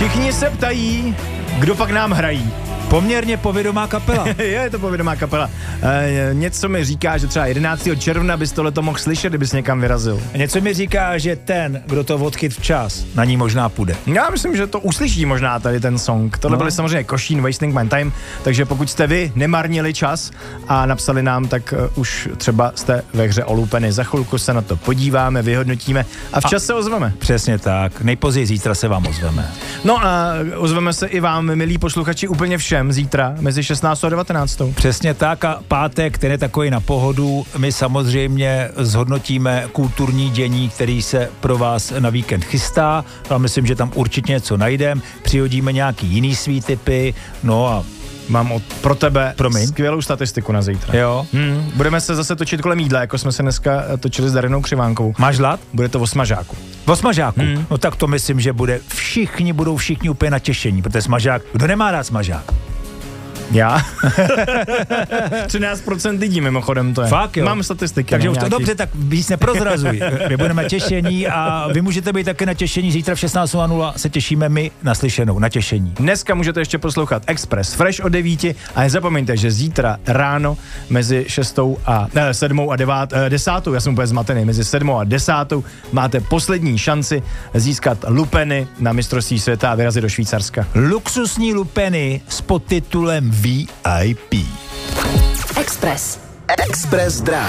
Všichni se ptají, kdo pak nám hrají. Poměrně povědomá kapela. Je to povědomá kapela. Něco mi říká, že třeba 11. června bys tohleto mohl slyšet, kdybys někam vyrazil. Něco mi říká, že ten, kdo to odchyt včas, na ní možná půjde. Já myslím, že to uslyší možná tady ten song. Tohle byly samozřejmě Košín, Wasting My Time, takže pokud jste vy nemarnili čas a napsali nám, tak už třeba jste ve hře o Lupeny. Za chvilku se na to podíváme, vyhodnotíme a včas se ozveme. Přesně tak, nejpozději zítra se vám ozveme. No a ozveme se i vám, milí posluchači, úplně všem zítra mezi 16. a 19. Přesně tak a pátek, ten je takový na pohodu. My samozřejmě zhodnotíme kulturní dění, který se pro vás na víkend chystá. A myslím, že tam určitě něco najdeme. Přihodíme nějaký jiný svý tipy. No a mám pro tebe skvělou statistiku na zítra. Jo. Budeme se zase točit kolem jídla, jako jsme se dneska točili s Darinou Křivánkovou. Máš hlad? Bude to o smažáku. O smažáku? No tak to myslím, že budou všichni úplně natěšení, protože smažák, kdo nemá rád smažák? Já? 13% lidí mimochodem to je. Fakt jo? Mám statistiky. Takže už to dobře, tak víc neprozrazuj. My budeme těšení a vy můžete být také na těšení. Zítra v 16:00 se těšíme my na slyšenou, na těšení. Dneska můžete ještě poslouchat Express Fresh od 9 a nezapomeňte, že zítra ráno mezi 7 a 10, já jsem úplně zmatený, mezi 7 a 10 máte poslední šanci získat lupeny na mistrovství světa a vyrazit do Švýcarska. Luxusní lupeny s podtitulem VIP. Express Drive.